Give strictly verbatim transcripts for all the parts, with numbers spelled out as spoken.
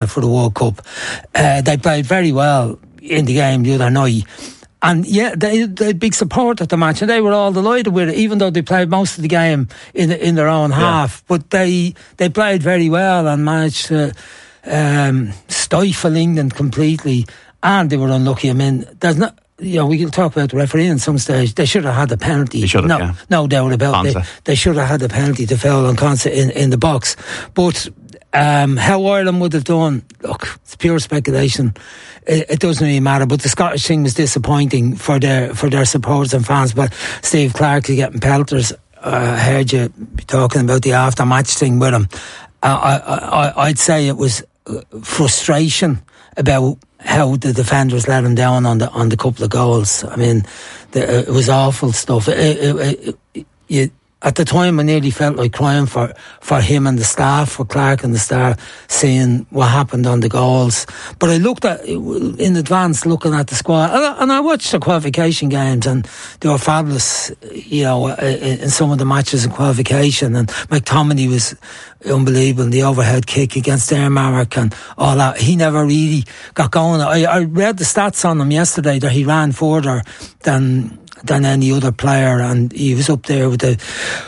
for the World Cup. Uh, they played very well in the game the other night. And yeah, they, they had big support at the match, and they were all delighted with it, even though they played most of the game in in their own half. Yeah. But they they played very well and managed to um, stifle England completely. And they were unlucky. I mean, there's not. You know, we can talk about the referee at some stage. They should have had the penalty. They should have, no, yeah. no doubt about it. They, they should have had the penalty to foul on Consa in, in the box. But um, how Ireland would have done, look, it's pure speculation. It, it doesn't really matter. But the Scottish thing was disappointing for their for their supporters and fans. But Steve Clark is getting pelters. I heard you talking about the after-match thing with him. Uh, I, I, I'd say it was frustration about how the defenders let him down on the on the couple of goals. I mean, the, it was awful stuff. It, it, it, it, it, at the time, I nearly felt like crying for, for him and the staff, for Clark and the staff, seeing what happened on the goals. But I looked at, in advance, looking at the squad, and I, and I watched the qualification games, and they were fabulous, you know, in, in some of the matches in qualification. And McTominay was unbelievable, the overhead kick against Denmark and all that. He never really got going. I, I read the stats on him yesterday that he ran further than than any other player, and he was up there with the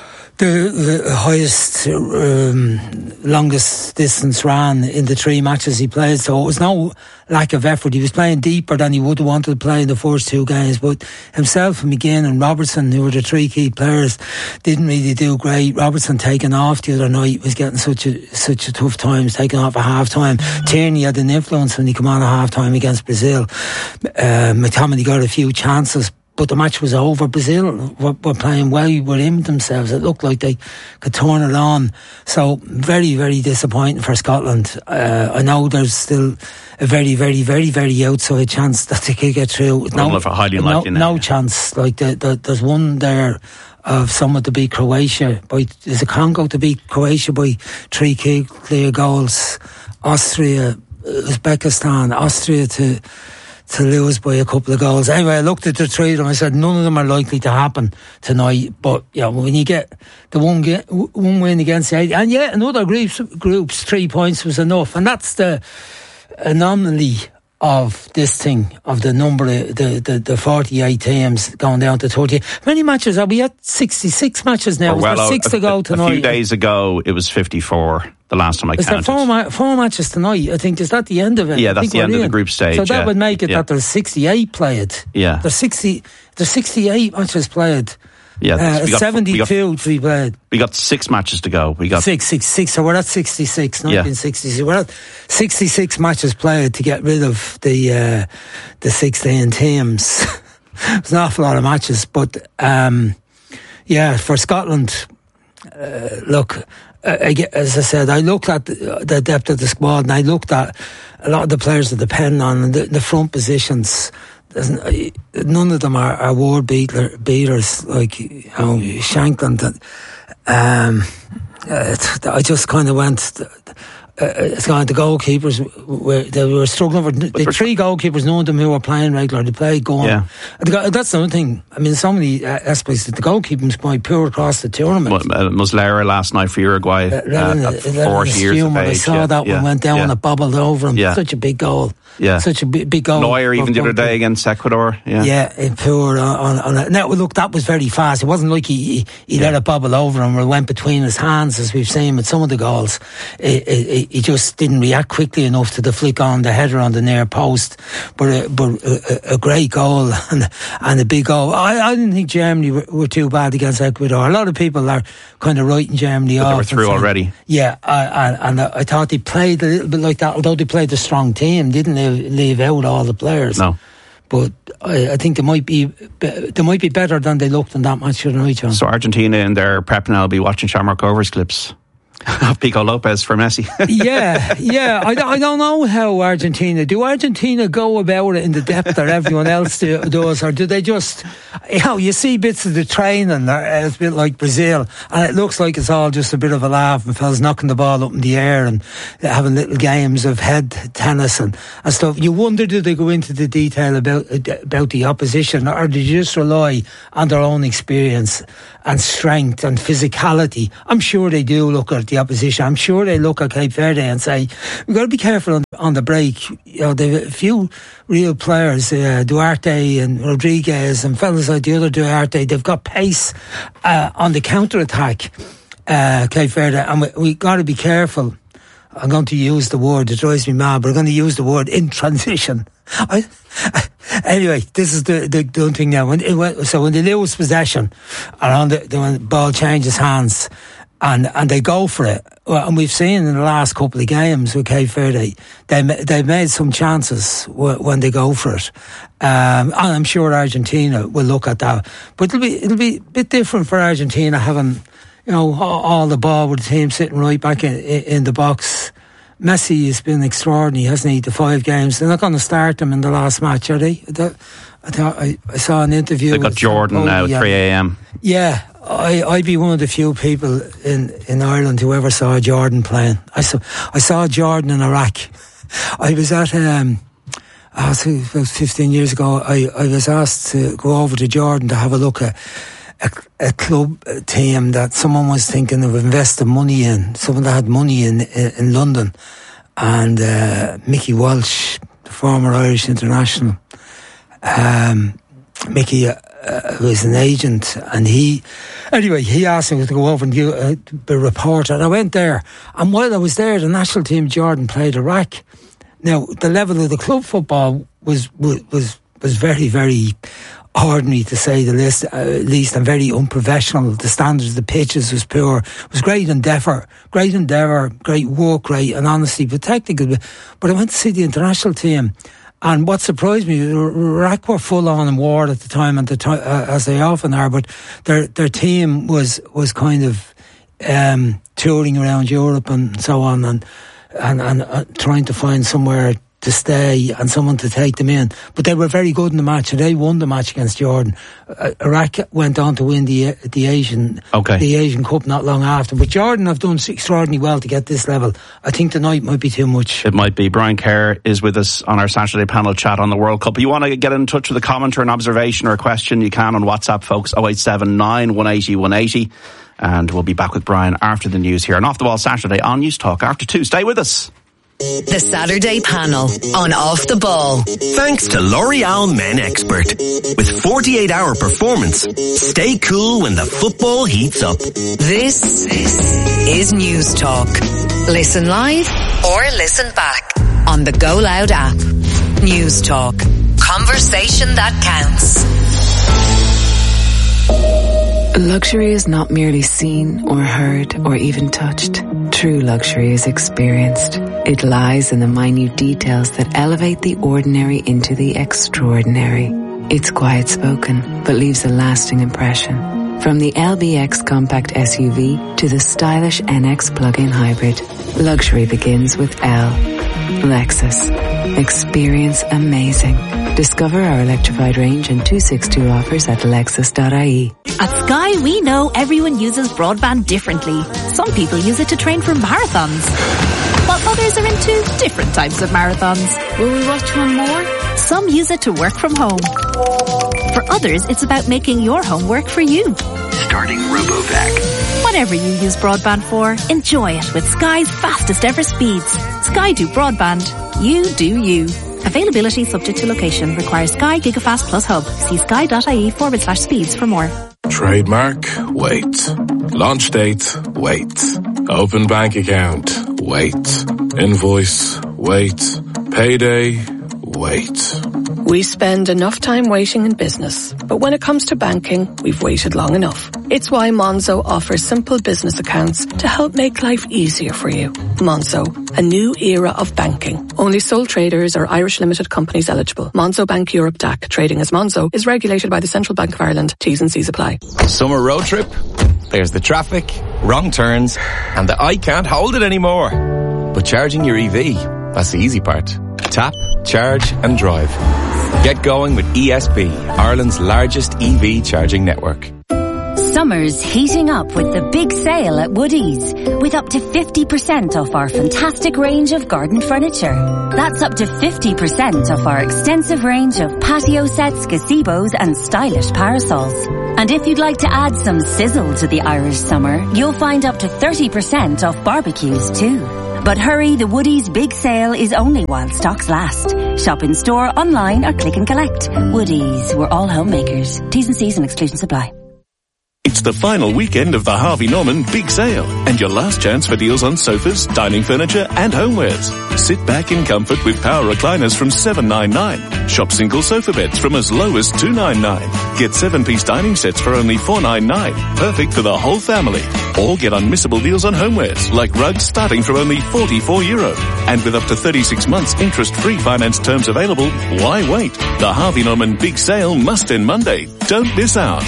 the, the highest um, longest distance ran in the three matches he played. So it was no lack of effort. He was playing deeper than he would have wanted to play in the first two games, but himself and McGinn and Robertson, who were the three key players, didn't really do great. Robertson taking off the other night was getting such a such a tough time, taking off at half time. Tierney had an influence when he came on at half time against Brazil. uh, McTominay got a few chances, but the match was over. Brazil were, were playing well within themselves. It looked like they could turn it on. So very, very disappointing for Scotland. Uh, I know there's still a very, very, very, very outside chance that they could get through. No, highly no, no, no chance. Like the, the, there's one there of someone to beat Croatia by, is it Congo to beat Croatia by three clear goals? Austria, Uzbekistan, Austria to to lose by a couple of goals. Anyway, I looked at the three of them. I said none of them are likely to happen tonight. But yeah, you know, when you get the one get, one win against the eight, and yeah, in other groups, groups three points was enough, and that's the anomaly of this thing, of the number of the, the, the forty-eight teams going down to thirty. How many matches are we at? sixty-six matches now. Well, was there six a, to go tonight? A few days ago it was fifty-four, the last time I is counted. Is there four, ma- four matches tonight? I think, is that the end of it? Yeah, that's the end of the group stage. So that yeah. would make it yeah. that there's sixty-eight played. Yeah. There's sixty there's sixty-eight matches played. Yeah, uh, we got, seventy-two we got, to be played. We got six matches to go. We got six, six, six. So we're at sixty-six, nineteen sixty-six. Yeah. We're at sixty-six matches played to get rid of the uh, the sixteen teams. It's an awful lot of matches, but um, yeah, for Scotland, uh, look. Uh, as I said, I looked at the, the depth of the squad, and I looked at a lot of the players that depend on the, the front positions. None of them are, are world beater, beaters like, you know, Shankland. Um, uh, I just kind of went. Uh, it's kind of the goalkeepers were they were struggling for the but three goalkeepers. None of them who were playing regular. They played going. Yeah. That's the other thing. I mean, so many aspects that the goalkeeping is quite poor across the tournament. Uh, Muslera last night for Uruguay uh, uh, at forty years of age. I saw yeah, that yeah, one went down yeah. and it bobbled over him. Yeah. Such a big goal. Yeah, such a big, big goal. Neuer even the other day against Ecuador. Yeah, yeah, poor on, on, on now. Look, that was very fast. It wasn't like he he, he yeah. let it bobble over him or it went between his hands, as we've seen with some of the goals. It, it, he just didn't react quickly enough to the flick on the header on the near post. But a, but a, a great goal and and a big goal. I, I didn't think Germany were, were too bad against Ecuador. A lot of people are kind of writing Germany but off. They were through saying, already. Yeah, I, I, and I thought they played a little bit like that. Although they played a strong team, didn't leave, leave out all the players. No. But I, I think they might be they might be better than they looked in that match tonight, John. So Argentina in their prep now will be watching Shamrock Rovers clips of Pico Lopez for Messi. yeah, yeah. I, I don't know how Argentina do. Argentina go about it in the depth that everyone else do, does, or do they just, you know, you see bits of the training, it's a bit like Brazil, and it looks like it's all just a bit of a laugh and fellas knocking the ball up in the air and having little games of head tennis and, and stuff. You wonder, do they go into the detail about about the opposition, or do they just rely on their own experience and strength and physicality. I'm sure they do look at the opposition. I'm sure they look at Cape Verde and say, we've got to be careful on, on the break. You know, they've a few real players, uh, Duarte and Rodriguez and fellas like the other Duarte. They've got pace uh, on the counter-attack, uh, Cape Verde, and we, we got to be careful. I'm going to use the word, it drives me mad, but I'm going to use the word in transition. I, anyway, this is the, the, the thing now. When it went, so when they lose possession, around the, the when the ball changes hands, and, and they go for it, well, and we've seen in the last couple of games with Cape Verde, they they've made some chances w- when they go for it. Um, and I'm sure Argentina will look at that, but it'll be it'll be a bit different for Argentina having, you know, all, all the ball with the team sitting right back in, in the box. Messi has been extraordinary, hasn't he? The five games. They're not going to start them in the last match, are they? I, I, I saw an interview. They've got Jordan now at three a.m. Yeah, I, I'd be one of the few people in, in Ireland who ever saw Jordan playing. I saw I saw Jordan in Iraq. I was at, um, I was about fifteen years ago, I, I was asked to go over to Jordan to have a look at A, a club a team that someone was thinking of investing money in, someone that had money in in, in London, and uh, Mickey Walsh, the former Irish international, um, Mickey uh, uh, was an agent, and he anyway he asked me to go over and do a, a report, and I went there, and while I was there, the national team Jordan played Iraq. Now the level of the club football was was was, was very very ordinary, to say the least, uh, least, and very unprofessional. The standards of the pitches was poor. It was great endeavour, great endeavour, great work rate and honesty, but technical. But I went to see the international team, and what surprised me, Iraq were full on in war at the time, and the time, uh, as they often are. But their their team was was kind of um, touring around Europe and so on, and and and uh, trying to find somewhere to stay and someone to take them in. But they were very good in the match, and they won the match against Jordan. Uh, Iraq went on to win the the Asian okay. the Asian Cup not long after. But Jordan have done extraordinarily well to get this level. I think tonight might be too much. It might be. Brian Kerr is with us on our Saturday panel chat on the World Cup. You want to get in touch with a comment or an observation or a question, you can on WhatsApp, folks, oh eight seven nine, one eight zero, one eight zero. And we'll be back with Brian after the news here on Off the Ball Saturday on News Talk after two. Stay with us. The Saturday panel on Off the Ball. Thanks to L'Oreal Men Expert. With forty-eight hour performance, stay cool when the football heats up. This is News Talk. Listen live or listen back on the Go Loud app. News Talk. Conversation that counts. Luxury is not merely seen or heard or even touched. True luxury is experienced. It lies in the minute details that elevate the ordinary into the extraordinary. It's quiet spoken, but leaves a lasting impression. From the L B X compact S U V to the stylish N X plug-in hybrid, luxury begins with L. Lexus. Experience amazing. Discover our electrified range and two sixty-two offers at lexus dot I E. At Sky, we know everyone uses broadband differently. Some people use it to train for marathons, while others are into different types of marathons. Will we watch one more? Some use it to work from home. For others, it's about making your home work for you. Starting RoboVac. Whatever you use broadband for, enjoy it with Sky's fastest ever speeds. Sky do broadband. You do you. Availability subject to location. Requires Sky Gigafast Plus Hub. See sky.ie forward slash speeds for more. Trademark, wait. Launch date, wait. Open bank account, wait. Invoice, wait. Payday, wait. We spend enough time waiting in business, but when it comes to banking, we've waited long enough. It's why Monzo offers simple business accounts to help make life easier for you. Monzo, a new era of banking. Only sole traders or Irish limited companies eligible. Monzo Bank Europe D A C, trading as Monzo, is regulated by the Central Bank of Ireland. T's and C's apply. Summer road trip? There's the traffic, wrong turns, and the I can't hold it anymore. But charging your E V, that's the easy part. Tap, charge and drive. Get going with E S B, Ireland's largest E V charging network. Summer's heating up with the big sale at Woodies, with up to fifty percent off our fantastic range of garden furniture. That's up to fifty percent off our extensive range of patio sets, gazebos and stylish parasols. And if you'd like to add some sizzle to the Irish summer, you'll find up to thirty percent off barbecues too. But hurry, the Woodies big sale is only while stocks last. Shop in store, online or click and collect. Woodies, we're all homemakers. T's and C's and exclusions apply. It's the final weekend of the Harvey Norman Big Sale and your last chance for deals on sofas, dining furniture and homewares. Sit back in comfort with power recliners from seven ninety-nine. Shop single sofa beds from as low as two ninety-nine. Get seven-piece dining sets for only four ninety-nine. Perfect for the whole family. Or get unmissable deals on homewares like rugs starting from only forty-four euro. And with up to thirty-six months interest-free finance terms available, why wait? The Harvey Norman Big Sale must end Monday. Don't miss out.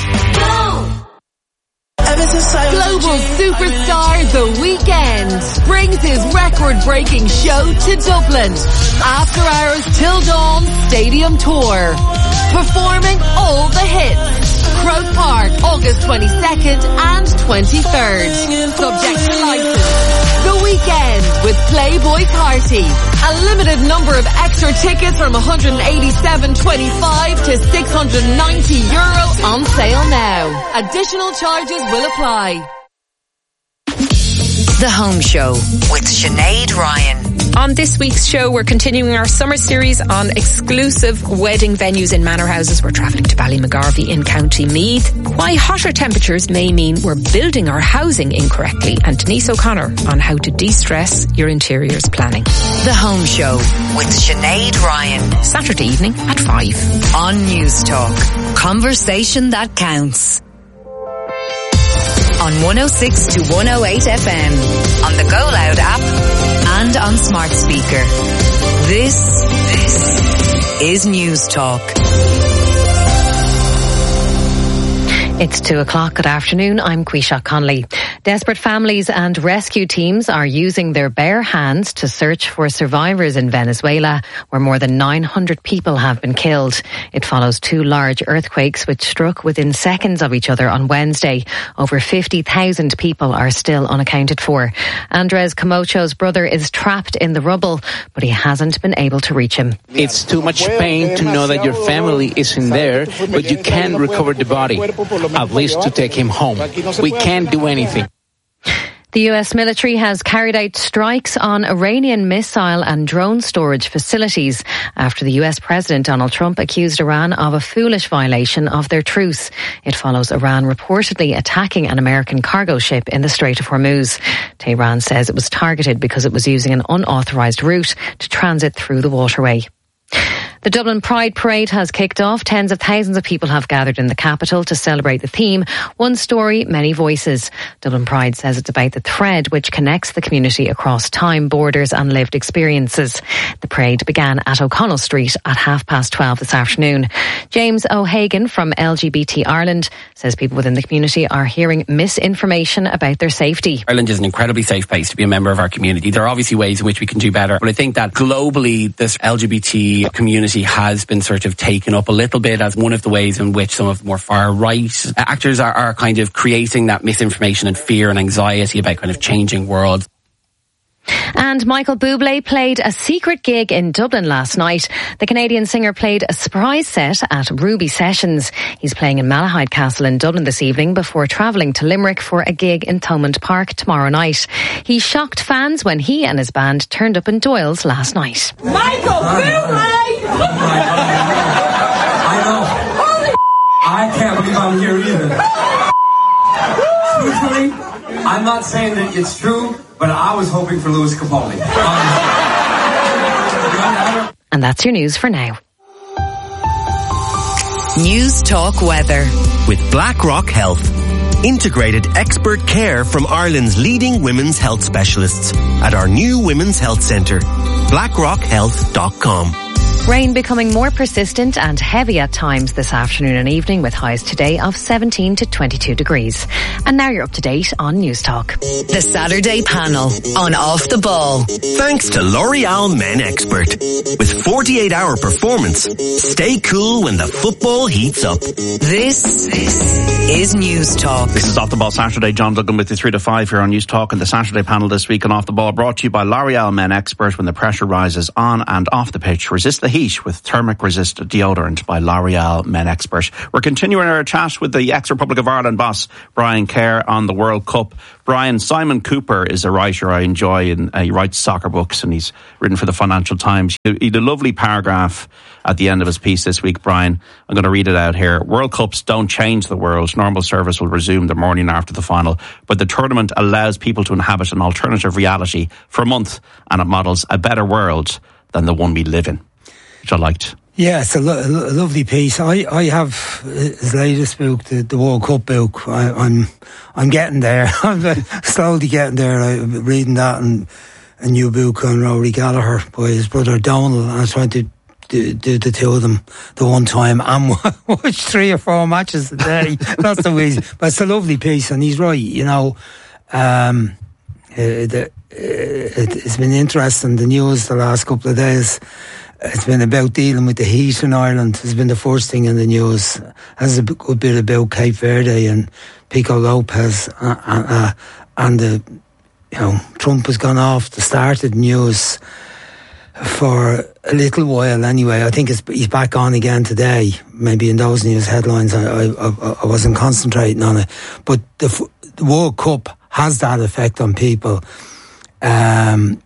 Global superstar The Weeknd brings his record-breaking show to Dublin. After Hours Till Dawn Stadium Tour. Performing all the hits. Croke Park, August twenty-second and twenty-third. Subject to license. The Weeknd with Playboy Carti. A limited number of extra tickets from one hundred eighty-seven twenty-five to six hundred ninety euro on sale now. Additional charges will apply. The Home Show with Sinead Ryan. On this week's show, we're continuing our summer series on exclusive wedding venues in manor houses. We're travelling to Ballymagarvey in County Meath. Why hotter temperatures may mean we're building our housing incorrectly. And Denise O'Connor on how to de-stress your interiors planning. The Home Show with Sinead Ryan. Saturday evening at five. On News Talk. Conversation that counts. On one oh six to one oh eight F M, on the Go Loud app, and on smart speaker. This, this is News Talk. It's two o'clock. Good afternoon. I'm Quisha Connolly. Desperate families and rescue teams are using their bare hands to search for survivors in Venezuela, where more than nine hundred people have been killed. It follows two large earthquakes which struck within seconds of each other on Wednesday. Over fifty thousand people are still unaccounted for. Andres Camacho's brother is trapped in the rubble, but he hasn't been able to reach him. It's too much pain to know that your family isn't there, but you can recover the body. At least to take him home. We can't do anything. The U S military has carried out strikes on Iranian missile and drone storage facilities after the U S President Donald Trump accused Iran of a foolish violation of their truce. It follows Iran reportedly attacking an American cargo ship in the Strait of Hormuz. Tehran says it was targeted because it was using an unauthorized route to transit through the waterway. The Dublin Pride Parade has kicked off. Tens of thousands of people have gathered in the capital to celebrate the theme, One Story, Many Voices. Dublin Pride says it's about the thread which connects the community across time, borders and lived experiences. The parade began at O'Connell Street at half past twelve this afternoon. James O'Hagan from L G B T Ireland says people within the community are hearing misinformation about their safety. Ireland is an incredibly safe place to be a member of our community. There are obviously ways in which we can do better, but I think that globally this L G B T community has been sort of taken up a little bit as one of the ways in which some of the more far-right actors are, are kind of creating that misinformation and fear and anxiety about kind of changing worlds. And Michael Bublé played a secret gig in Dublin last night. The Canadian singer played a surprise set at Ruby Sessions. He's playing in Malahide Castle in Dublin this evening before travelling to Limerick for a gig in Thomond Park tomorrow night. He shocked fans when he and his band turned up in Doyle's last night. Michael Bublé! I know. I can't believe I'm here either. Truthfully, I'm not saying that it's true, but I was hoping for Louis Capaldi. And that's your news for now. News Talk Weather. With BlackRock Health. Integrated expert care from Ireland's leading women's health specialists at our new Women's Health Centre. blackrock health dot com. Rain becoming more persistent and heavy at times this afternoon and evening, with highs today of seventeen to twenty-two degrees. And now you're up to date on News Talk. The Saturday panel on Off the Ball. Thanks to L'Oreal Men Expert. With forty-eight hour performance, stay cool when the football heats up. This is News Talk. This is Off the Ball Saturday. John Duggan with you three to five here on News Talk, and the Saturday panel this week on Off the Ball brought to you by L'Oreal Men Expert. When the pressure rises on and off the pitch, resist the heat with Thermic Resist deodorant by L'Oreal Men Expert. We're continuing our chat with the ex-Republic of Ireland boss, Brian Kerr, on the World Cup. Brian, Simon Cooper is a writer I enjoy, and uh, he writes soccer books, and he's written for the Financial Times. He had a lovely paragraph at the end of his piece this week, Brian. I'm going to read it out here. World Cups don't change the world. Normal service will resume the morning after the final, but the tournament allows people to inhabit an alternative reality for a month, and it models a better world than the one we live in, which I liked. Yeah, it's a, lo- a lovely piece. I, I have his latest book, the, the World Cup book. I, I'm I'm getting there. I'm slowly getting there. I'm reading that, and a new book on Rory Gallagher by his brother Donald. And I was trying to do, do the two of them the one time and watch three or four matches a day. That's the way. But it's a lovely piece, and he's right. You know, um, uh, the, uh, it, it's been interesting, the news the last couple of days. It's been about dealing with the heat in Ireland. It's been the first thing in the news. Has a good bit about Cape Verde and Pico Lopez, uh, uh, and the, you know, Trump has gone off the started news for a little while anyway. I think it's, he's back on again today. Maybe in those news headlines, I, I, I wasn't concentrating on it. But the, the World Cup has that effect on people. Um,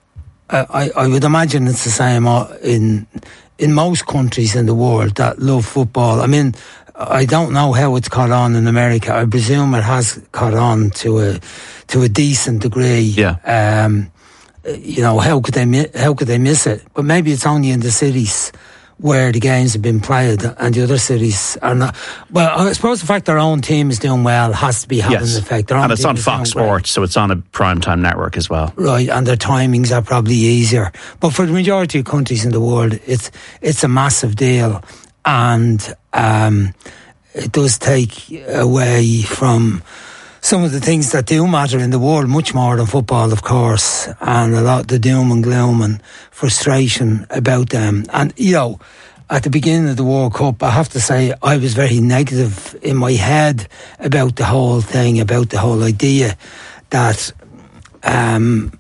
I, I would imagine it's the same in in most countries in the world that love football. I mean, I don't know how it's caught on in America. I presume it has caught on to a to a decent degree. Yeah. Um, you know, how could they how could they miss it? But maybe it's only in the cities where the games have been played, and the other cities are not. Well, I suppose the fact their own team is doing well has to be having yes. an effect. Their own and it's team on Fox Sports, so it's on a primetime network as well. Right, and their timings are probably easier. But for the majority of countries in the world, it's it's a massive deal, and um, it does take away from some of the things that do matter in the world, much more than football, of course, and a lot of the doom and gloom and frustration about them. And, you know, at the beginning of the World Cup, I have to say I was very negative in my head about the whole thing, about the whole idea that um,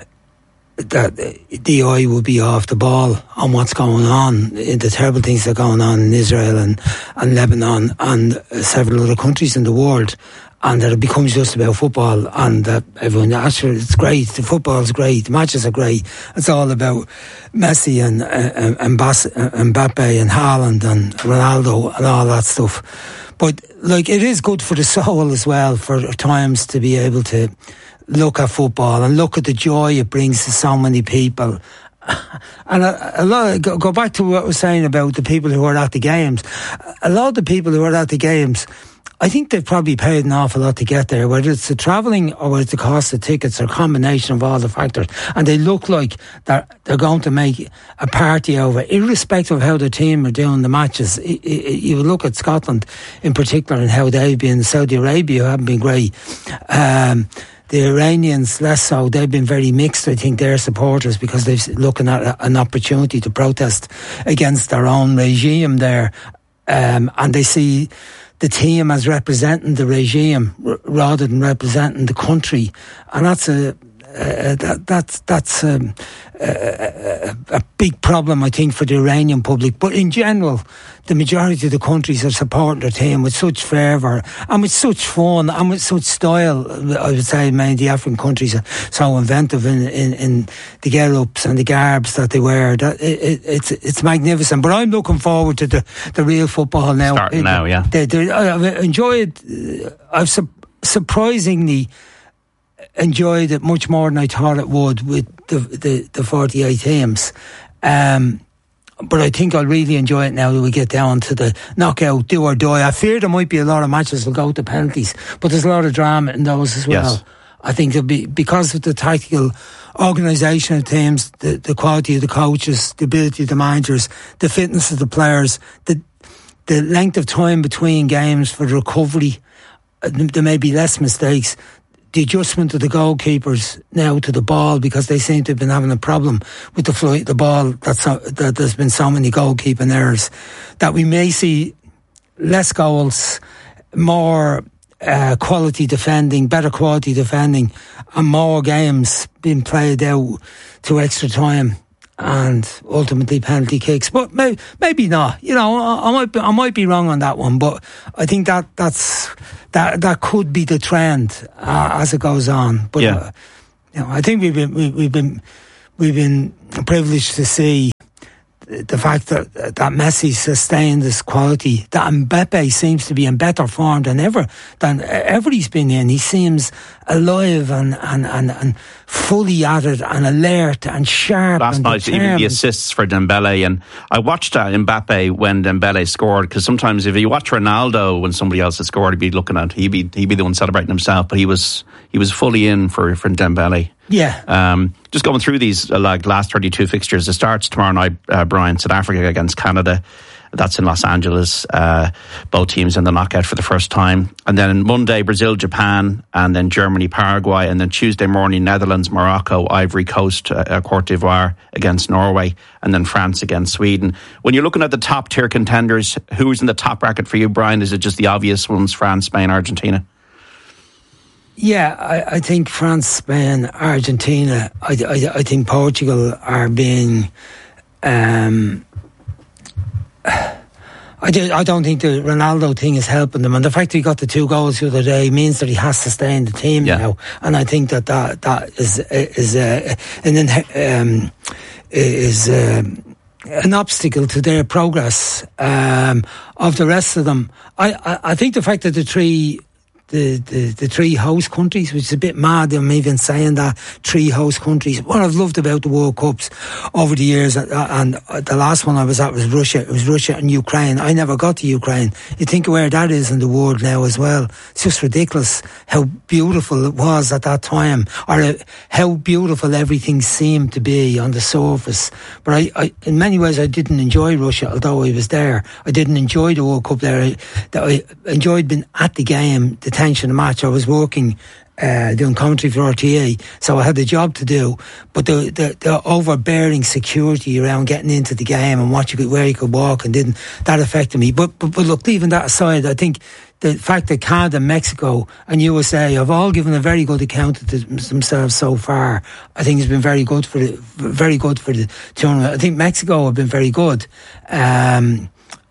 that the eye would be off the ball on what's going on, the terrible things that are going on in Israel and, and Lebanon and several other countries in the world. And that it becomes just about football, and that everyone, actually, it's great, the football's great, the matches are great. It's all about Messi and, and, and Mbappe and Haaland and Ronaldo and all that stuff. But, like, it is good for the soul as well, for times to be able to look at football and look at the joy it brings to so many people. And a, a lot of, go, go back to what I was saying about the people who are at the games. A lot of the people who are at the games, I think they've probably paid an awful lot to get there, whether it's the travelling or whether it's the cost of tickets or a combination of all the factors. And they look like they're, they're going to make a party over it, irrespective of how the team are doing the matches. It, it, you look at Scotland in particular and how they've been, Saudi Arabia haven't been great. Um, the Iranians, less so, they've been very mixed, I think, their supporters, because they're looking at a, an opportunity to protest against their own regime there. Um, and they see the team as representing the regime r- rather than representing the country, and that's a uh, that that's that's um, a, a big problem, I think, for the Iranian public. But in general, the majority of the countries are supporting their team with such fervour and with such fun and with such style. I would say many of the African countries are so inventive in, in, in the get-ups and the garbs that they wear. That it, it, it's it's magnificent. But I'm looking forward to the, the real football now. Starting it, now, yeah. They, they, I've enjoyed. I've su- surprisingly enjoyed it much more than I thought it would with the the, the forty-eight teams. Um, But I think I'll really enjoy it now that we get down to the knockout, do or die. I fear there might be a lot of matches that will go to penalties, but there's a lot of drama in those as well. Yes. I think there'll be, because of the tactical organisation of teams, the, the quality of the coaches, the ability of the managers, the fitness of the players, the the length of time between games for the recovery. Uh, there may be less mistakes. The adjustment of the goalkeepers now to the ball, because they seem to have been having a problem with the flight, the ball. That's so, that there's been so many goalkeeping errors that we may see less goals, more uh, quality defending, better quality defending, and more games being played out to extra time and ultimately penalty kicks. But maybe, maybe not. You know, I, I might be, I might be wrong on that one, but I think that that's that that could be the trend uh, as it goes on. But yeah. uh, you know, I think we've been we, we've been we've been privileged to see the fact that that Messi sustained this quality, that Mbappe seems to be in better form than ever than ever he's been in. He seems alive and and, and, and fully at it and alert and sharp. Last and night, determined. even the assists for Dembele, and I watched uh, Mbappe when Dembele scored, because sometimes if you watch Ronaldo when somebody else had scored, he'd be looking at he'd be he'd be the one celebrating himself, but he was he was fully in for for Dembele. Yeah. Um, just going through these uh, like last thirty-two fixtures. It starts tomorrow night, uh, Brian. South Africa against Canada. That's in Los Angeles. Uh, both teams in the knockout for the first time. And then Monday, Brazil, Japan, and then Germany, Paraguay, and then Tuesday morning, Netherlands, Morocco, Ivory Coast, uh, Cote d'Ivoire against Norway, and then France against Sweden. When you're looking at the top tier contenders, who's in the top bracket for you, Brian? Is it just the obvious ones, France, Spain, Argentina? Yeah, I, I think France, Spain, Argentina. I, I, I think Portugal are being. Um, I, do, I don't think the Ronaldo thing is helping them, and the fact that he got the two goals the other day means that he has to stay in the team yeah. now. And I think that that, that is is uh, and then um, is. Um, an obstacle to their progress um, of the rest of them. I, I, I think the fact that the three the, the, the three host countries, which is a bit mad I'm even saying that, three host countries. What I've loved about the World Cups over the years, and the last one I was at was Russia, it was Russia and Ukraine. I never got to Ukraine. You think of where that is in the world now as well. It's just ridiculous how beautiful it was at that time, or how beautiful everything seemed to be on the surface. But I, I in many ways I didn't enjoy Russia, although I was there. I didn't enjoy the World Cup there. I, I enjoyed being at the game, the tension of the match. I was working uh, doing commentary for R T A, so I had a job to do, but the, the, the overbearing security around getting into the game and what you could, where you could walk, and didn't that affected me. But, but but look, leaving that aside, I think the fact that Canada, Mexico and U S A have all given a very good account of themselves so far, I think has been very good for the very good for the tournament. I think Mexico have been very good. Um,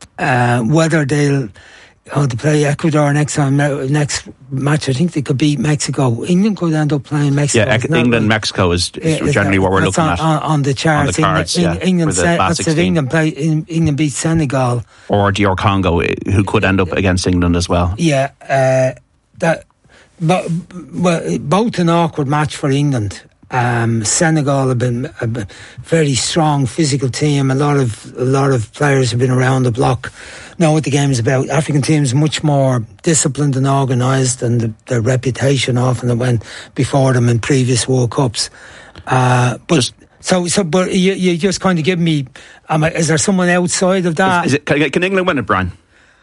uh, whether they'll Oh, to play Ecuador next time, next match, I think they could beat Mexico. England could end up playing Mexico. Yeah, England, right? Mexico is, is yeah, generally that, what we're looking on, at on, on the charts. On the cards, England, yeah, England, set, that's if England play. England beat Senegal or D R Congo, who could end up against England as well. Yeah, uh, that. But well, both an awkward match for England. Um, Senegal have been a very strong physical team. A lot of a lot of players have been around the block, know what the game is about. African teams much more disciplined and organised, and the, their reputation often that went before them in previous World Cups. Uh, but just, so so, but you, you just kind of give me. Um, is there someone outside of that? Is, is it, can, can England win it, Brian?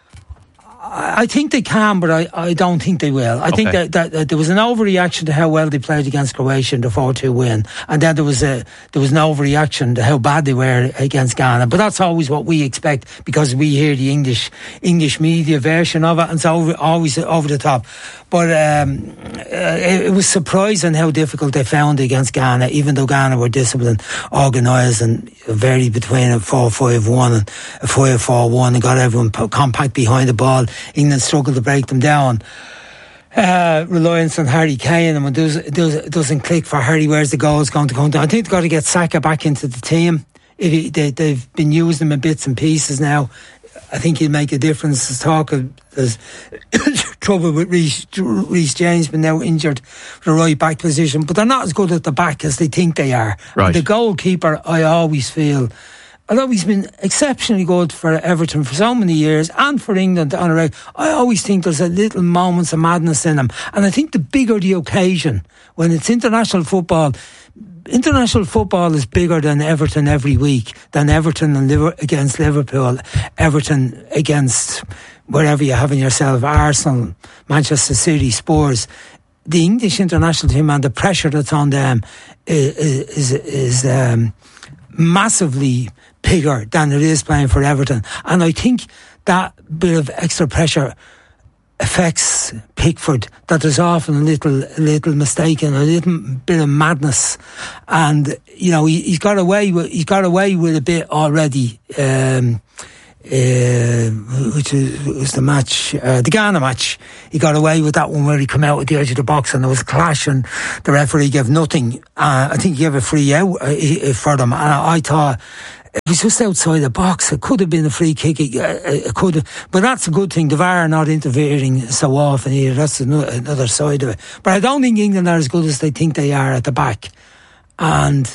I think they can, but I, I don't think they will. I okay. think that, that, that there was an overreaction to how well they played against Croatia in the four two win, and then there was a there was an overreaction to how bad they were against Ghana. But that's always what we expect, because we hear the English English media version of it, and it's over, always over the top. But um, it, it was surprising how difficult they found it against Ghana, even though Ghana were disciplined, organised, and varied between a four five one and a five four one, and got everyone compact behind the ball. England struggled to break them down. Uh, reliance on Harry Kane, and when it does, doesn't click for Harry, where's the goals going to come down? I think they've got to get Saka back into the team. If he, they, they've been using him in bits and pieces now, I think he'll make a difference. There's talk of there's trouble with Reece, Reece James, been now injured for the right back position, but they're not as good at the back as they think they are. Right. And the goalkeeper, I always feel, although he's been exceptionally good for Everton for so many years, and for England on a regular, I always think there's a little moments of madness in him. And I think the bigger the occasion, when it's international football, international football is bigger than Everton every week, than Everton and Liver- against Liverpool, Everton against wherever you're having yourself, Arsenal, Manchester City, Spurs. The English international team and the pressure that's on them is, is, is um, massively bigger than it is playing for Everton. And I think that bit of extra pressure affects Pickford, that there's often a little a little mistake and a little bit of madness, and you know he, he's got away with he's got away with a bit already. Um, uh, which is, was the match, uh, the Ghana match. He got away with that one where he came out at the edge of the box and there was a clash and the referee gave nothing. Uh, I think he gave a free out uh, for them, and I, I thought it was just outside the box. It could have been a free kick. It, it could have, but that's a good thing. The V A R are not interfering so often here. That's another side of it. But I don't think England are as good as they think they are at the back. And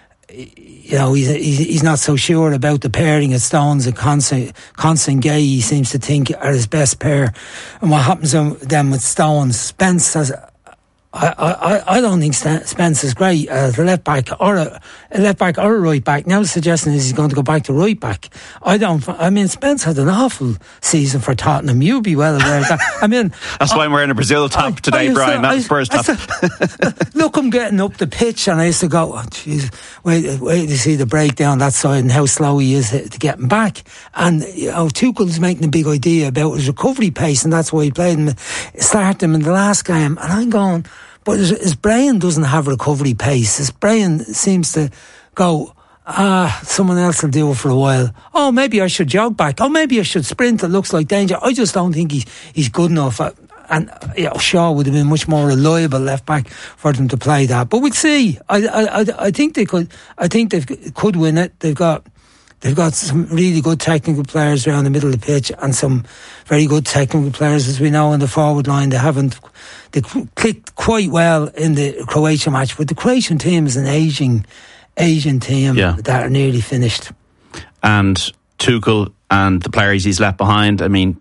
you know, he's he's not so sure about the pairing of Stones and Constant, Constant Gay. He seems to think are his best pair. And what happens then with Stones? Spence has. I, I, I don't think Spence is great as a left back or a, a left back or a right back. Now the suggestion is he's going to go back to right back. I don't. I mean, Spence had an awful season for Tottenham. You'd be well aware of that. I mean, that's I, why I'm wearing a Brazil top I, today, I Brian. Not Spurs top. To, look, I'm getting up the pitch, and I used to go, oh, "Jeez, wait, wait to see the breakdown that side and how slow he is to, to getting back." And you know, Tuchel's making a big idea about his recovery pace, and that's why he played him, started him in the last game. And I'm going. But his, his brain doesn't have recovery pace. His brain seems to go, ah, someone else will do it for a while. Oh, maybe I should jog back. Oh, maybe I should sprint. It looks like danger. I just don't think he's he's good enough. And you know, Shaw would have been much more reliable left back for them to play that. But we'll see. I I I think they could. I think they could win it. They've got. They've got some really good technical players around the middle of the pitch and some very good technical players, as we know, in the forward line. They haven't, they clicked quite well in the Croatia match, but the Croatian team is an ageing, Asian team yeah. that are nearly finished. And Tuchel and the players he's left behind, I mean,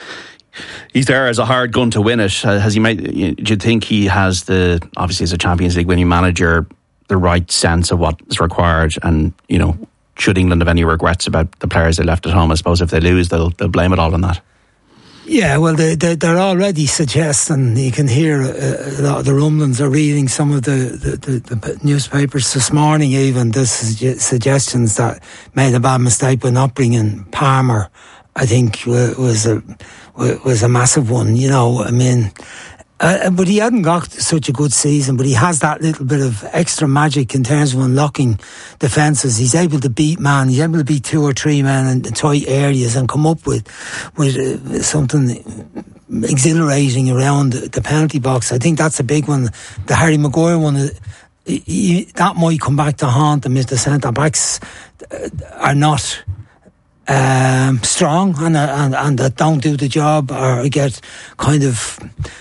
he's there as a hard gun to win it. Has he made, do you think he has the, obviously as a Champions League winning manager, the right sense of what is required? And, you know, should England have any regrets about the players they left at home? I suppose if they lose, they'll they'll blame it all on that. Yeah, well, they, they, they're already suggesting, you can hear a, a lot of the rumblings are reading some of the, the, the, the newspapers this morning even, the suggestions that made a bad mistake by not bringing Palmer, I think was a, was a massive one, you know, I mean... Uh, but he hadn't got such a good season, but he has that little bit of extra magic in terms of unlocking defences. He's able to beat man, he's able to beat two or three men in tight areas and come up with with uh, something exhilarating around the penalty box. I think that's a big one. The Harry Maguire one, uh, he, that might come back to haunt him if the centre-backs uh, are not... Um, strong and, and, and that don't do the job or get kind of...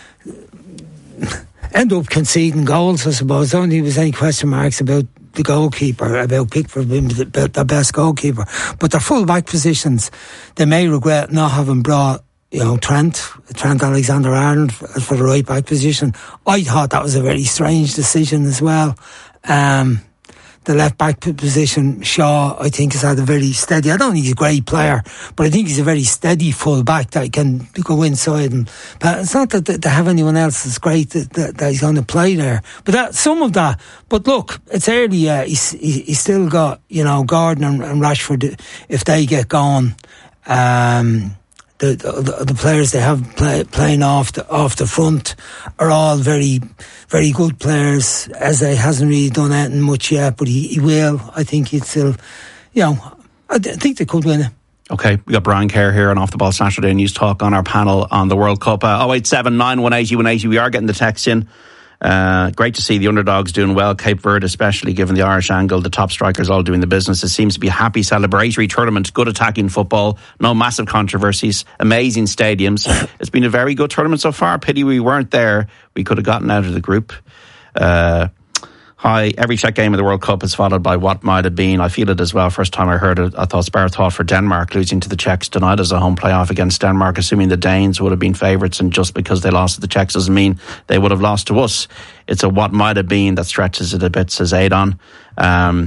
end up conceding goals, I suppose. I don't think there was any question marks about the goalkeeper, about Pickford being the, the best goalkeeper. But their full back positions, they may regret not having brought, you know, Trent, Trent Alexander-Arnold for, for the right back position. I thought that was a very strange decision as well. Um, the left back position, Shaw, I think, has had a very steady, I don't think he's a great player, but I think he's a very steady full back that can go inside. And but it's not that they have anyone else that's great that, that, that he's going to play there, but that, some of that. But look, it's early. Uh, he's, he's still got, you know, Gordon and, and Rashford, if they get going. Um, The, the, the players they have play, playing off the, off the front are all very, very good players. Eze hasn't really done anything much yet, but he, he will. I think he'd still, you know, I, th- I think they could win it. Okay, we got Brian Kerr here on Off the Ball Saturday News Talk on our panel on the World Cup. Uh, oh eight seven nine one eight zero one eight zero. We are getting the text in. Uh, great to see the underdogs doing well. Cape Verde, especially given the Irish angle, the top strikers all doing the business. It seems to be a happy celebratory tournament, good attacking football, no massive controversies, amazing stadiums. It's been a very good tournament so far. Pity we weren't there. We could have gotten out of the group. Uh, Hi, every Czech game of the World Cup is followed by what might have been. I feel it as well. First time I heard it, I thought spare thought for Denmark losing to the Czechs tonight as a home playoff against Denmark, assuming the Danes would have been favourites, and just because they lost to the Czechs doesn't mean they would have lost to us. It's a what might have been that stretches it a bit, says Adon. Um,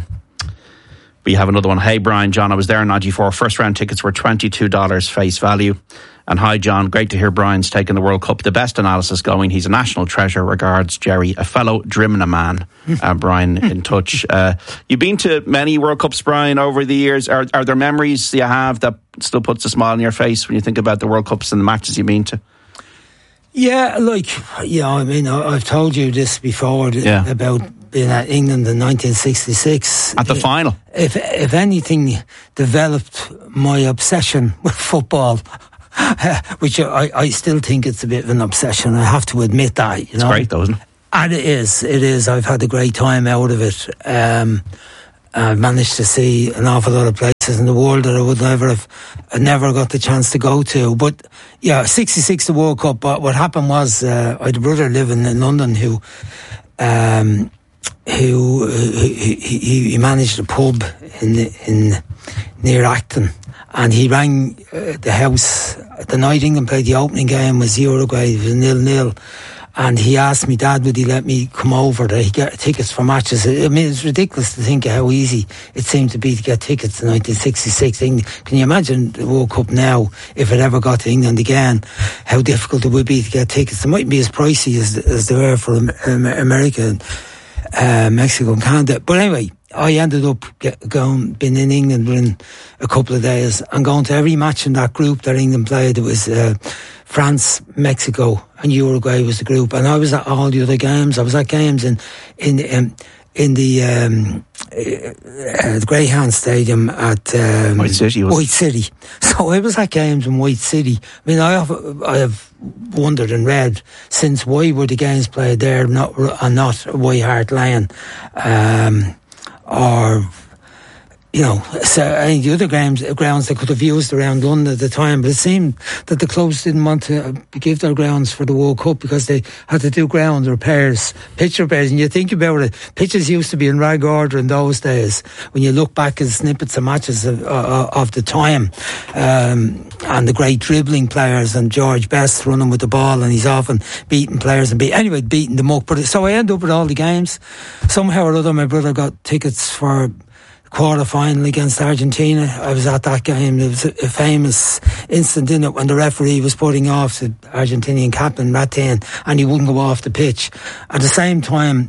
we have another one. Hey, Brian, John, I was there in ninety-four. First round tickets were twenty-two dollars face value. And hi, John, great to hear Brian's taking the World Cup. The best analysis going. He's a national treasure. Regards, Jerry, a fellow Drimna man. Uh, Brian, in touch. Uh, you've been to many World Cups, Brian, over the years. Are, are there memories you have that still puts a smile on your face when you think about the World Cups and the matches you've been to? Yeah, like, you know, I mean, I, I've told you this before yeah. about being at England in nineteen sixty-six. At the final? If, if anything developed my obsession with football, which I, I still think it's a bit of an obsession. I have to admit that. You it's know? great, though, isn't it? And it is. It is. I've had a great time out of it. Um, I've managed to see an awful lot of places in the world that I would never have, I never got the chance to go to. But yeah, sixty-six, the World Cup. But what happened was, uh, I had a brother living in London who, um, who he, he, he managed a pub in in near Acton. And he rang uh, the house the night England played the opening game was Uruguay. It was nil-nil. And he asked me, Dad, would he let me come over to get tickets for matches? I mean, it's ridiculous to think of how easy it seemed to be to get tickets in nineteen sixty-six. Can you imagine the World Cup now, if it ever got to England again, how difficult it would be to get tickets? It mightn't be as pricey as, as they were for America and uh, Mexico and Canada. But anyway, I ended up get, going, being in England within a couple of days and going to every match in that group that England played. It was uh, France, Mexico and Uruguay was the group. And I was at all the other games. I was at games in in um, in the, um, uh, the Greyhound Stadium at um, White City. Was White City. So I was at games in White City. I mean, I have, I have wondered and read since why were the games played there not, and not White Hart Lane. Um... or, you know, so any of the other grounds, grounds they could have used around London at the time, but it seemed that the clubs didn't want to give their grounds for the World Cup because they had to do ground repairs, pitch repairs. And you think about it, pitches used to be in rag order in those days. When you look back at snippets of matches of, uh, of the time, um, and the great dribbling players and George Best running with the ball, and he's often beating players and beat anyway beating them up. But so I ended up at all the games. Somehow or other, my brother got tickets for quarter final against Argentina. I was at that game. There was a, a famous incident in it when the referee was putting off the Argentinian captain Ratin and he wouldn't go off the pitch. At the same time,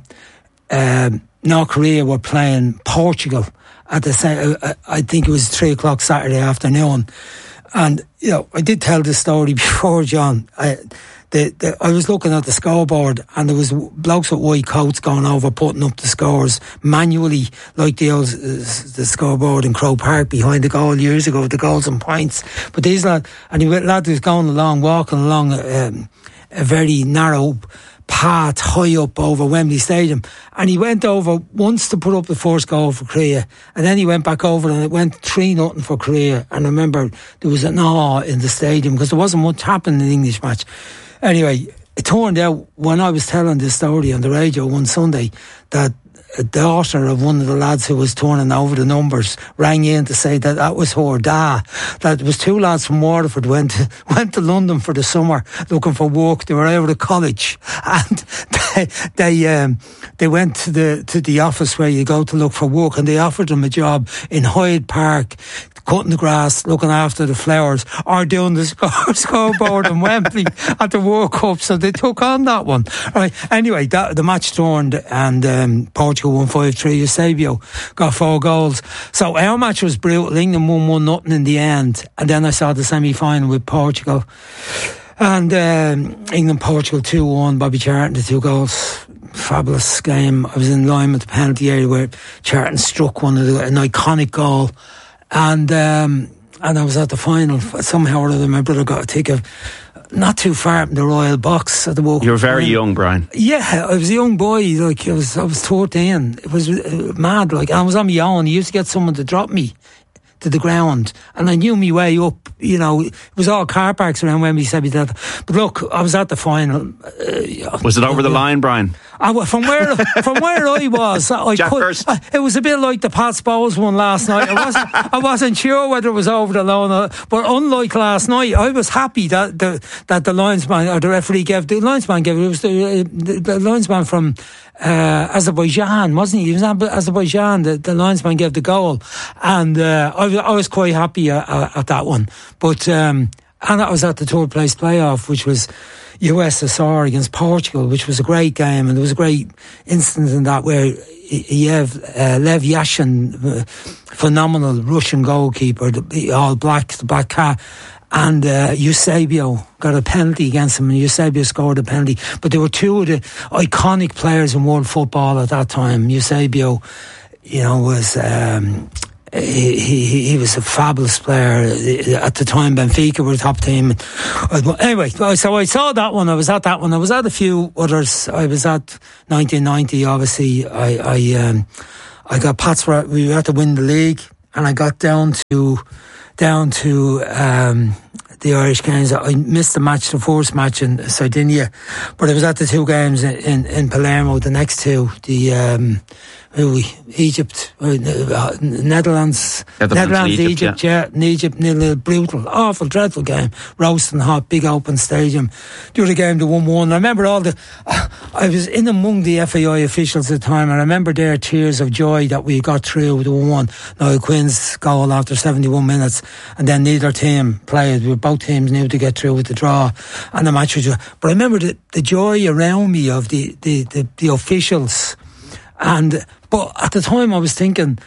um, North Korea were playing Portugal at the same, uh, I think it was three o'clock Saturday afternoon. And, you know, I did tell this story before, John. I, The, the, I was looking at the scoreboard and there was blokes with white coats going over putting up the scores manually, like the old, uh, the scoreboard in Croke Park behind the goal years ago, the goals and points. But these lad, and he lad was going along, walking along um, a very narrow path high up over Wembley Stadium, and he went over once to put up the first goal for Korea, and then he went back over and it went three nothing for Korea. And I remember there was an awe in the stadium because there wasn't much happening in the English match. Anyway, it turned out when I was telling this story on the radio one Sunday that a daughter of one of the lads who was turning over the numbers rang in to say that that was her dad. That it was two lads from Waterford went to, went to London for the summer looking for work. They were out of college and they they, um, they went to the to the office where you go to look for work, and they offered them a job in Hyde Park, cutting the grass, looking after the flowers, or doing the score, scoreboard in Wembley at the World Cup. So they took on that one. Right. Anyway, that, the match turned and um, Portugal won five three. Eusebio got four goals. So our match was brutal. England won one nothing in the end. And then I saw the semi-final with Portugal. And um, England-Portugal two one. Bobby Charlton, the two goals. Fabulous game. I was in line with the penalty area where Charlton struck one of the, an iconic goal. And um, and I was at the final. Somehow or other, my brother got a ticket not too far from the Royal Box at the World Cup. You were very final. young, Brian. Yeah, I was a young boy. Like I was, I was thirteen. It was uh, mad. Like I was on my own. I used to get someone to drop me to the ground, and I knew my way up. You know, it was all car parks around Wembley Stadium. But look, I was at the final. Uh, was it over the line, Brian? I, from where from where I was, I Jack could, Hurst. I, it was a bit like the Pat Bowles one last night. I wasn't, I wasn't sure whether it was over the line, but unlike last night, I was happy that the that the linesman or the referee gave the linesman gave it was the, the, the linesman from uh, Azerbaijan, wasn't he? He was Azerbaijan. The, the linesman gave the goal, and uh, I, I was quite happy at, at that one. But um, and I was at the third place playoff, which was U S S R against Portugal, which was a great game, and there was a great instance in that where Yev, uh, Lev Yashin, uh, phenomenal Russian goalkeeper, the, all black, the black cat, and uh, Eusebio got a penalty against him, and Eusebio scored a penalty. But there were two of the iconic players in world football at that time. Eusebio, you know, was... Um, He, he he was a fabulous player at the time. Benfica were the top team. Anyway, so I saw that one. I was at that one. I was at a few others. I was at nineteen ninety. Obviously, I I um, I got Pats. We had to win the league, and I got down to down to um, the Irish games. I missed the match, the first match in Sardinia, but I was at the two games in in, in Palermo. The next two, the. Um, Egypt, uh, Netherlands, Netherlands, Netherlands Egypt, Egypt, yeah. yeah, in Egypt, nil, brutal, awful, dreadful game, roasting hot, big open stadium. The other game, the one one. I remember all the. Uh, I was in among the F A I officials at the time, and I remember their tears of joy that we got through with the one one. Niall Quinn's goal after seventy-one minutes, and then neither team played. We both teams knew to get through with the draw, and the match was. But I remember the, the joy around me of the the, the, the officials. And but at the time I was thinking,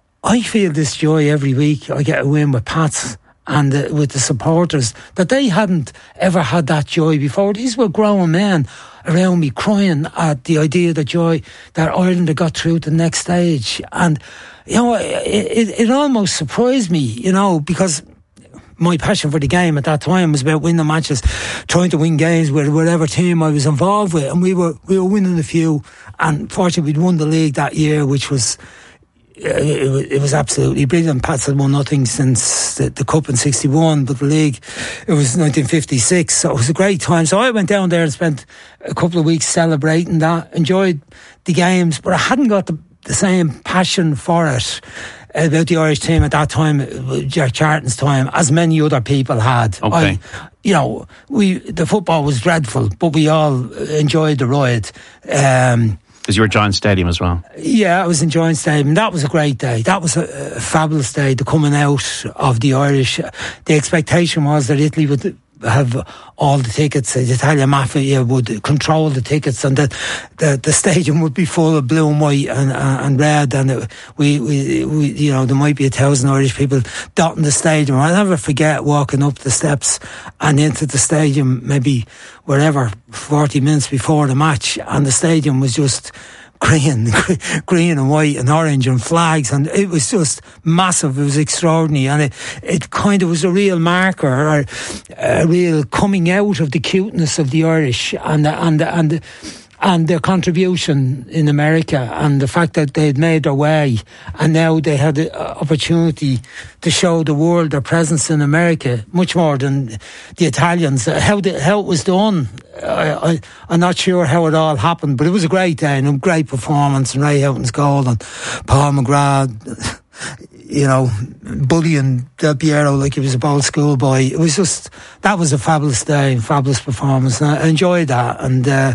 I feel this joy every week. I get a win with Pats and uh, with the supporters, that they hadn't ever had that joy before. These were grown men around me crying at the idea that joy that Ireland had got through to the next stage. And you know, it, it, it almost surprised me, you know, because my passion for the game at that time was about winning matches, trying to win games with whatever team I was involved with, and we were we were winning a few. And fortunately, we'd won the league that year, which was uh, it, it was absolutely brilliant. Pats had won nothing since the, the Cup in sixty-one, but the league, it was nineteen fifty-six, so it was a great time. So I went down there and spent a couple of weeks celebrating that, enjoyed the games, but I hadn't got the, the same passion for it. About the Irish team at that time, Jack Charlton's time, as many other people had. Okay. I, you know, we the football was dreadful, but we all enjoyed the riot. Um, Because you were Giant Stadium as well. Yeah, I was enjoying Stadium. That was a great day. That was a, a fabulous day, the coming out of the Irish. The expectation was that Italy would have all the tickets, the Italian mafia would control the tickets, and that the, the stadium would be full of blue and white and, uh, and red, and it, we, we, we, you know, there might be a thousand Irish people dotting the stadium. I'll never forget walking up the steps and into the stadium, maybe wherever, forty minutes before the match, and the stadium was just green, green and white and orange and flags, and it was just massive. It was extraordinary, and it, it kind of was a real marker, or a real coming out of the cuteness of the Irish and the, and the, and the, and their contribution in America, and the fact that they'd made their way, and now they had the opportunity to show the world their presence in America, much more than the Italians. How the, how it was done, I, I, I'm not sure how it all happened, but it was a great day and a great performance, and Ray Houghton's goal and Paul McGrath, you know, bullying Del Piero like he was a bold schoolboy. It was just, that was a fabulous day, fabulous performance, and I enjoyed that. And uh,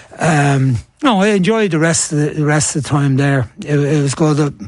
um, no, I enjoyed the rest of the, the rest of the time there. It, it was good.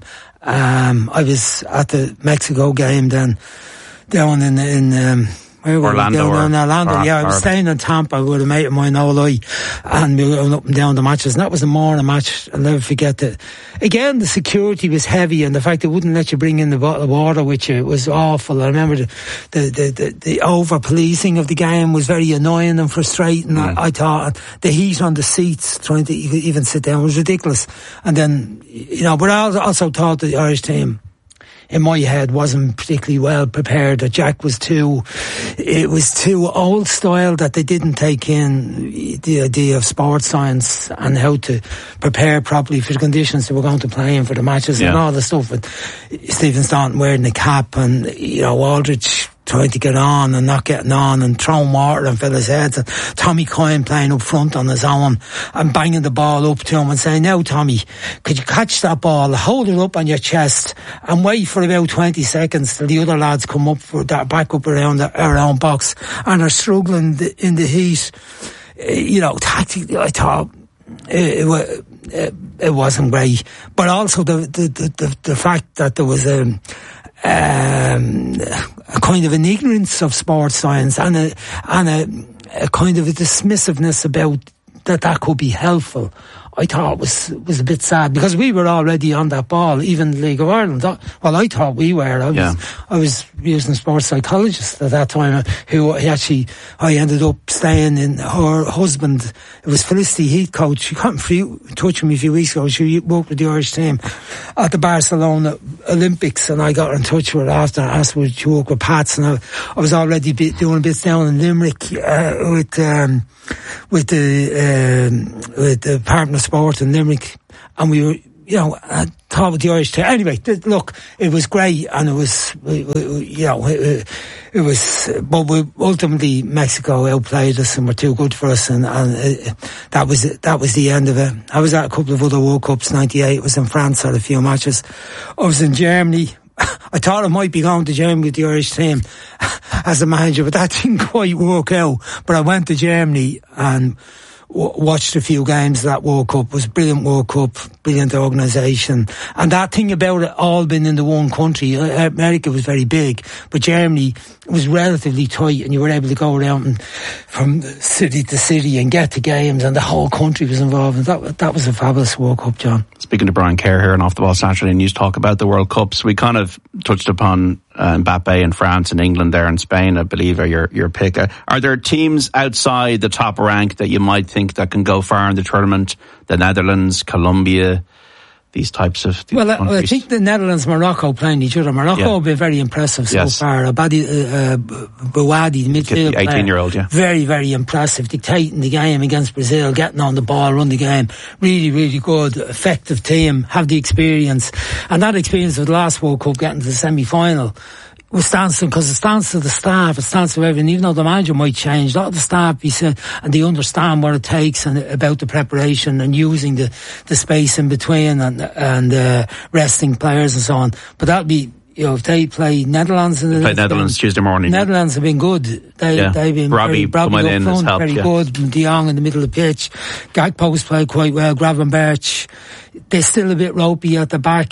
Um, I was at the Mexico game then, down in in um, where were Orlando, we? Down in Orlando. Or, yeah, I was or, staying in Tampa with a mate of mine, Ollie, and we were going up and down the matches. And that was the morning match. I'll never forget that. Again, the security was heavy, and the fact they wouldn't let you bring in the bottle of water with you was awful. I remember the the the, the, the over policing of the game was very annoying and frustrating. Mm. I, I thought the heat on the seats, trying to even sit down, was ridiculous. And then, you know, but I also thought the Irish team, in my head, wasn't particularly well prepared. That Jack was too, it was too old style, that they didn't take in the idea of sports science and how to prepare properly for the conditions they were going to play in for the matches yeah. and all the stuff with Stephen Staunton wearing the cap and, you know, Aldridge trying to get on and not getting on and throwing water on fellas' heads, and Tommy Coyne playing up front on his own and banging the ball up to him and saying, now Tommy, could you catch that ball, hold it up on your chest and wait for about twenty seconds till the other lads come up for that, back up around the, our own box and are struggling in the heat. You know, tactically I thought it, it, it, it wasn't great, but also the the, the, the fact that there was a Um, a kind of an ignorance of sports science and a and a, a kind of a dismissiveness about that that could be helpful, I thought was was a bit sad, because we were already on that ball, even the League of Ireland. Well, I thought we were. I was, yeah. I was using a sports psychologist at that time, who actually, I ended up staying in her husband. It was Felicity Heath, coach. She got in touch with me a few weeks ago. She worked with the Irish team at the Barcelona Olympics, and I got in touch with her after and asked would she work with Pats, and I, I was already doing bits down in Limerick uh, with um, with the um, with the Department of Sport in Limerick, and we were, you know, I thought with the Irish team. Anyway, th- look, it was great, and it was, we, we, you know, it, it was, but we, ultimately Mexico outplayed us and were too good for us, and, and it, that was that was the end of it. I was at a couple of other World Cups. ninety-eight was in France, had a few matches. I was in Germany. I thought I might be going to Germany with the Irish team as a manager, but that didn't quite work out. But I went to Germany and w- watched a few games of that World Cup. It was a brilliant World Cup, brilliant organisation. And that thing about it all being in the one country, America was very big, but Germany was relatively tight, and you were able to go around and from city to city and get to games, and the whole country was involved. And that, that was a fabulous World Cup, John. Speaking to Brian Kerr here on Off the Ball Saturday News Talk about the World Cups, we kind of touched upon uh, Mbappe in France and England there in Spain, I believe, are your, your pick. Uh, are there teams outside the top rank that you might think that can go far in the tournament? The Netherlands, Colombia, these types of well, I, I think the Netherlands, Morocco playing each other. Morocco yeah. have been very impressive so yes. far. Abadi, uh, Bouadi, the midfield the eighteen-year-old, yeah, very, very impressive, dictating the game against Brazil, getting on the ball, run the game. Really, really good, effective team. Have the experience, and that experience of the last World Cup, getting to the semi-final. It stands to, because it stands to the staff, it stands to everything, even though the manager might change, a lot of the staff, he said, and they understand what it takes and about the preparation and using the, the space in between and, and, uh, resting players and so on. But that'd be, you know, if they play Netherlands, they play Netherlands Tuesday morning. Netherlands have been good. They, yeah. they've been Robbie, very, Robbie up front, helped, very yeah. good. De Jong in the middle of the pitch. Gakpo's played quite well. Gravenberch. They're still a bit ropey at the back.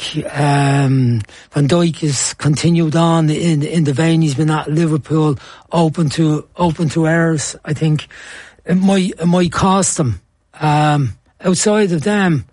Um, Van Dijk has continued on in in the vein he's been at Liverpool, open to open to errors. I think it might it might cost them. Um, outside of them,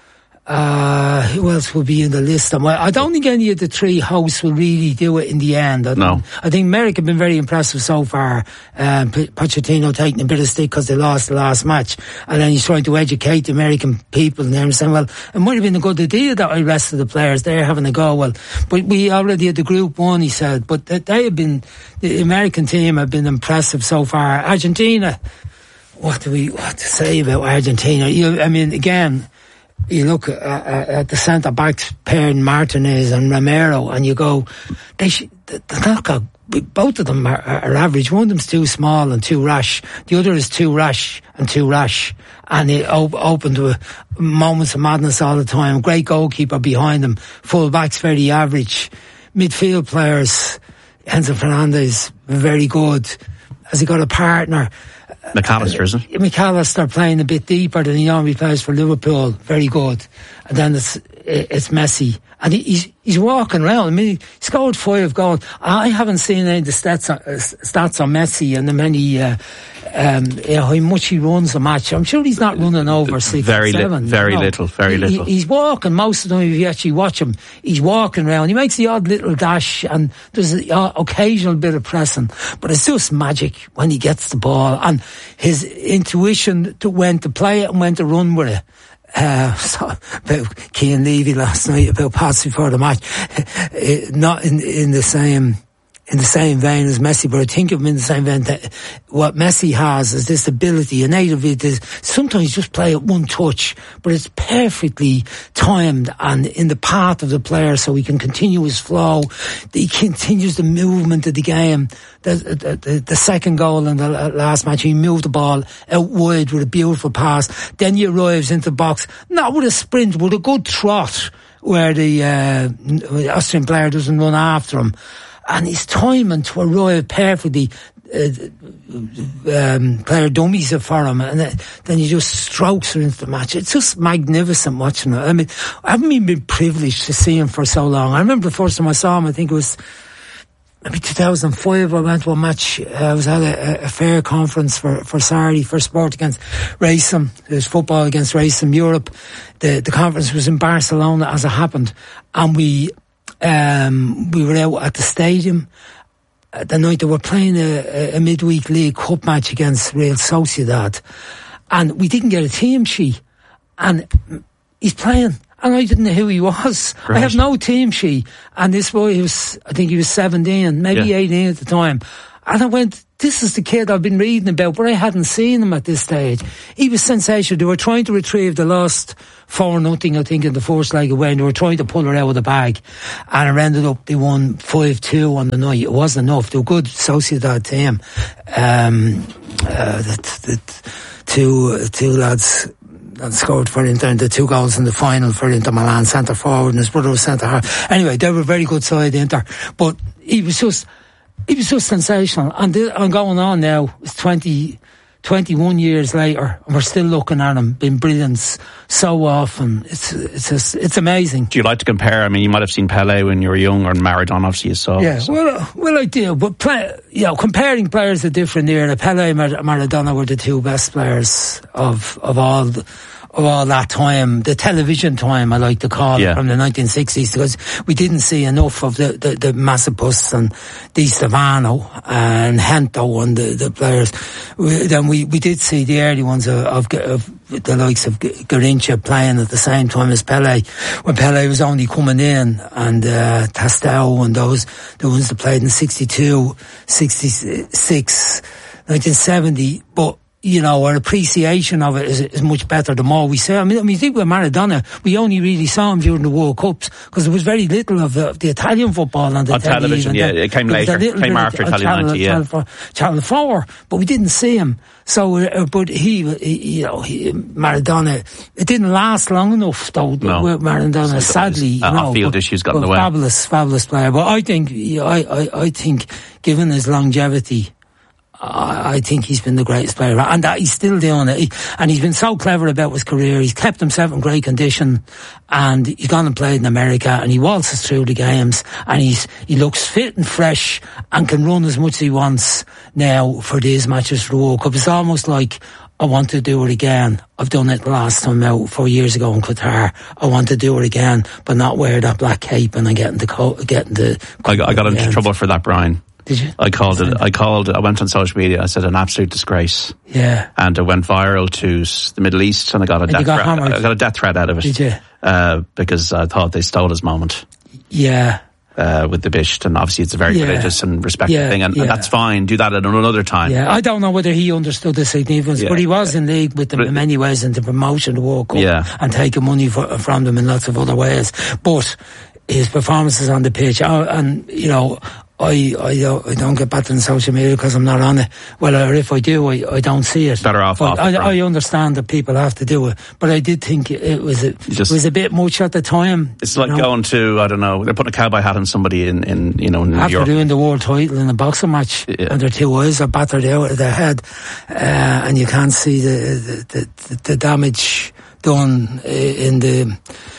uh, who else will be in the list? I don't think any of the three hosts will really do it in the end. I no. Think, I think America have been very impressive so far. Um, Pochettino taking a bit of stick because they lost the last match, and then he's trying to educate the American people, and they're saying, well, it might have been a good idea that I rested the players. They're having a go. Well, but we already had the group one, he said, but they have been, the American team have been impressive so far. Argentina, what do we, what to say about Argentina? You, I mean, again, you look at, at the centre backs pair, Martinez and Romero, and you go, they should, they're not got, both of them are, are average. One of them's too small and too rash. The other is too rash and too rash. And it op- open to moments of madness all the time. Great goalkeeper behind them. Full backs very average. Midfield players, Enzo Fernandez, very good. Has he got a partner? McAllister, isn't it? McAllister playing a bit deeper than he normally plays for Liverpool. Very good. And then it's it's Messi. And he's he's walking around. I mean, he scored five goals. I haven't seen any of the stats on, uh, stats on Messi and the many, uh, um, you know, how much he runs a match. I'm sure he's not running over six very or seven. Li- very you know. little, very he, little. He, he's walking most of the time. If you actually watch him, he's walking around. He makes the odd little dash, and there's an occasional bit of pressing. But it's just magic when he gets the ball, and his intuition to when to play it and when to run with it. uh, so, about Cian Levy last night, about Pats before the match. It, not in, in the same, in the same vein as Messi, but I think of him in the same vein that what Messi has is this ability, innate of it is sometimes just play at one touch, but it's perfectly timed and in the path of the player so he can continue his flow. He continues the movement of the game. The, the, the, the second goal in the last match, he moved the ball out wide with a beautiful pass. Then he arrives into the box, not with a sprint, but a good trot where the uh, Austrian player doesn't run after him. And his timing to arrive perfectly, uh, um, player dummies it for him, and then he just strokes her into the match. It's just magnificent watching it. I mean, I haven't even been privileged to see him for so long. I remember the first time I saw him, I think it was maybe two thousand five, I went to a match. Uh, I was at a, a fair conference for, for Sardi, for sport against Racing. It was football against Racing Europe. The, the conference was in Barcelona as it happened. And we, Um, we were out at the stadium uh, the night they were playing a, a midweek League Cup match against Real Sociedad, and we didn't get a team sheet, and he's playing, and I didn't know who he was. Right. I have no team sheet, and this boy, he was, I think he was seventeen, maybe yeah. eighteen at the time, and I went, this is the kid I've been reading about, but I hadn't seen him at this stage. He was sensational. They were trying to retrieve the last four nothing, I think, in the first leg away, and they were trying to pull her out of the bag. And it ended up, they won five two on the night. It wasn't enough. They were good Sociedad team. Um, uh, the, the two, two lads that scored for Inter, the two goals in the final for Inter Milan, centre forward, and his brother was centre half. Anyway, they were a very good side, Inter. But he was just, He was just sensational. And, th- and going on now, it's twenty, twenty-one years later, and we're still looking at him, being brilliant so often. It's it's just, it's amazing. Do you like to compare? I mean, you might have seen Pelé when you were young, or Maradona, obviously you saw. Yeah, well, uh, well, I do. But, play, you know, comparing players are different here. Pelé and Mar- Maradona were the two best players of, of all the, of all that time, the television time, I like to call yeah. it, from the nineteen sixties, because we didn't see enough of the, the, the Masopust and Di Stefano and Hento and the, the players. We, then we, we did see the early ones of, of, of the likes of Garrincha playing at the same time as Pelé, when Pelé was only coming in, and uh, Tostão and those, the ones that played in sixty-two, sixty-six, nineteen seventy, but you know, our appreciation of it is, is much better the more we see. I mean, I mean, I think with Maradona, we only really saw him during the World Cups, because there was very little of the, of the Italian football on the on television. Yeah, it came later, it came after Italian ninety, yeah. Channel four, Channel four, but we didn't see him. So, uh, but he, he, you know, he, Maradona, it didn't last long enough, though. No. With Maradona, sadly, you uh, know, off-field but, issues got but in the way. Fabulous, fabulous player. But I think, I, I, I think, given his longevity, I think he's been the greatest player, and that he's still doing it. He, and he's been so clever about his career. He's kept himself in great condition, and he's gone and played in America, and he waltzes through the games, and he's he looks fit and fresh, and can run as much as he wants now for these matches for the World Cup. It's almost like, I want to do it again. I've done it the last time out four years ago in Qatar. I want to do it again, but not wear that black cape and I get into co- get into. I got, I got into trouble for that, Brian. Did you? I called it, I called, I went on social media, I said an absolute disgrace. Yeah. And it went viral to the Middle East, and I got a, and death, got threat, I got a death threat out of it. Did you? Uh, because I thought they stole his moment. Yeah. Uh, with the Bisht, and obviously it's a very yeah. religious and respected yeah, thing, and, yeah. and that's fine. Do that at another time. Yeah, I don't know whether he understood the significance, yeah. but he was in league with them but, in many ways in the promotion of the World Cup, yeah. and taking money for, from them in lots of other ways. But his performances on the pitch, uh, and you know, I, I, don't, I don't get back on social media because I'm not on it. Well, or if I do, I, I don't see it. Better off. off I, I understand that people have to do it, but I did think it was a, just, it was a bit much at the time. It's like know? going to, I don't know, they're putting a cowboy hat on somebody in, in you know, in New After York. After doing the world title in a boxing match, yeah. and their two eyes are battered out of their head, uh, and you can't see the, the, the, the damage done in the,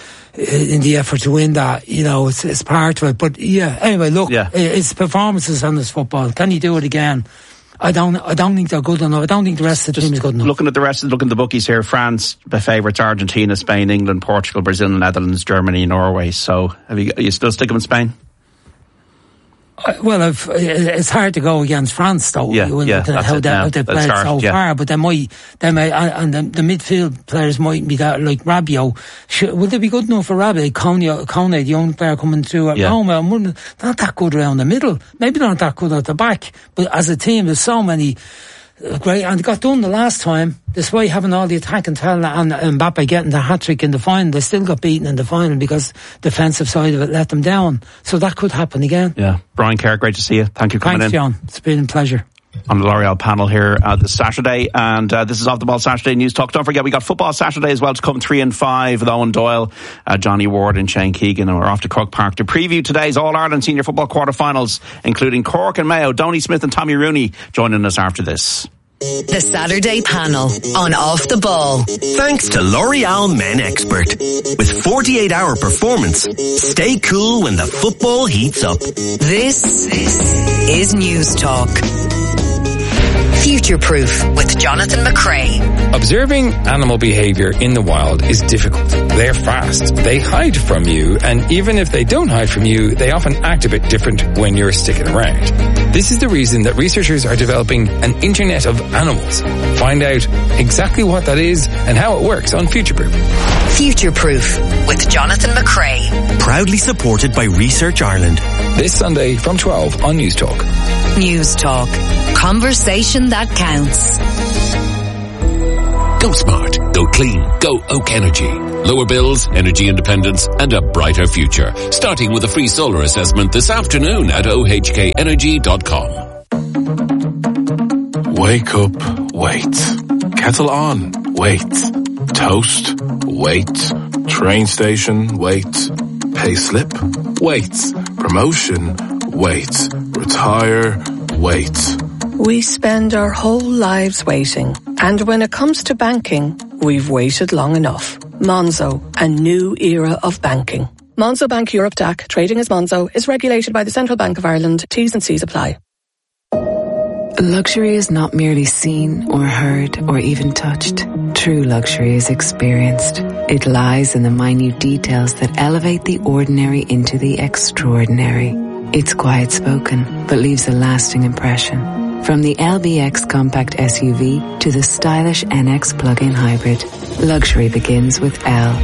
in the effort to win that, you know, it's, it's part of it. But yeah, anyway, look, yeah. it's performances on this football. Can he do it again? I don't, I don't think they're good enough. I don't think the rest of the Just team is good enough. Looking at the rest, looking at the bookies here, France, the favourites, Argentina, Spain, England, Portugal, Brazil, Netherlands, Germany, Norway. So, have you, are you still sticking with Spain? Uh, well, if, uh, it's hard to go against France, though. Yeah, you, yeah, how, that's it they, now. how they've That's played hard, so yeah. far, but they might, they might, and the, the midfield players mightn't be that, like Rabiot. Should, would they be good enough for Rabiot? Kone, Kone, the young player coming through at Yeah. Roma, I'm wondering, not that good around the middle. Maybe not that good at the back, but as a team, there's so many uh, great, and it got done the last time, despite having all the attacking talent and, and Mbappe getting the hat-trick in the final, they still got beaten in the final because defensive side of it let them down. So that could happen again. Yeah. Brian Kerr, great to see you. Thank you for coming Thanks, in. John. It's been a pleasure. On the L'Oreal panel here uh, this Saturday, and uh, this is Off the Ball Saturday News Talk. Don't forget, we got Football Saturday as well to come, three and five with Owen Doyle, uh, Johnny Ward and Shane Keegan, and we're off to Croke Park to preview today's All-Ireland Senior Football quarter-finals, including Cork and Mayo. Donny Smith and Tommy Rooney joining us after this. The Saturday panel on Off the Ball. Thanks to L'Oreal Men Expert. With forty-eight hour performance, stay cool when the football heats up. This is News Talk. Future Proof with Jonathan McCrae. Observing animal behavior in the wild is difficult. They're fast. They hide from you, and even if they don't hide from you, they often act a bit different when you're sticking around. This is the reason that researchers are developing an internet of animals. Find out exactly what that is and how it works on Future Proof. Future Proof with Jonathan McCrae. Proudly supported by Research Ireland. This Sunday from twelve on News Talk. News Talk. Conversation that counts. Go smart, go clean, go Oak Energy. Lower bills, energy independence, and a brighter future. Starting with a free solar assessment this afternoon at o h k energy dot com. Wake up, wait. Kettle on, wait. Toast, wait. Train station, wait. Pay slip, wait. Promotion, wait. Retire, wait. We spend our whole lives waiting, and when it comes to banking, we've waited long enough. Monzo, a new era of banking. Monzo Bank Europe D A C, trading as Monzo, is regulated by the Central Bank of Ireland. T's and C's apply. Luxury is not merely seen or heard or even touched. True luxury is experienced. It lies in the minute details that elevate the ordinary into the extraordinary. It's quiet spoken, but leaves a lasting impression. From the L B X compact S U V to the stylish N X plug-in hybrid, luxury begins with L.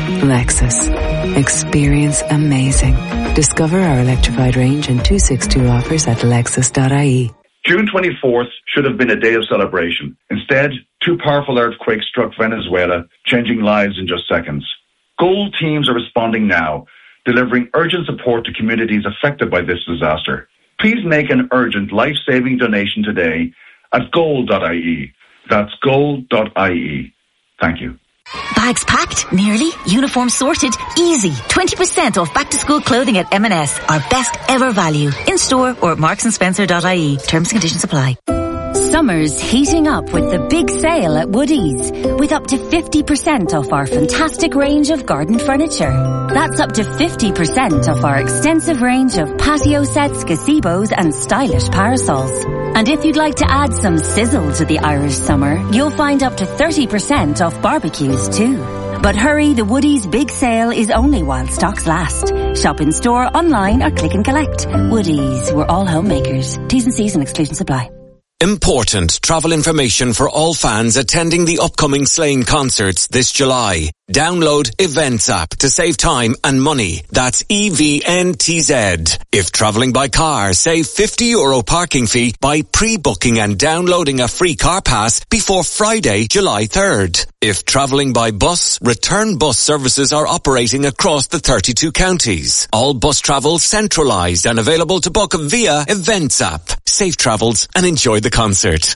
Lexus. Experience amazing. Discover our electrified range and two sixty-two offers at lexus dot I E. June twenty-fourth should have been a day of celebration. Instead, two powerful earthquakes struck Venezuela, changing lives in just seconds. Gold teams are responding now, delivering urgent support to communities affected by this disaster. Please make an urgent life-saving donation today at gold dot I E. That's gold dot I E. Thank you. Bags packed? Nearly? Uniform sorted? Easy. twenty percent off back-to-school clothing at M and S. Our best ever value. In-store or at marks and spencer dot I E. Terms and conditions apply. Summer's heating up with the big sale at Woodies, with up to fifty percent off our fantastic range of garden furniture. That's up to fifty percent off our extensive range of patio sets, gazebos and stylish parasols. And if you'd like to add some sizzle to the Irish summer, you'll find up to thirty percent off barbecues too. But hurry, the Woodies big sale is only while stocks last. Shop in store, online or click and collect. Woodies, we're all homemakers. T's and C's and exclusions apply. Important travel information for all fans attending the upcoming Slane concerts this July. Download Events app to save time and money. That's E V N T Z. If travelling by car, save fifty euro parking fee by pre-booking and downloading a free car pass before Friday, July third. If travelling by bus, return bus services are operating across the thirty-two counties. All bus travel centralised and available to book via Events app. Safe travels and enjoy the concert.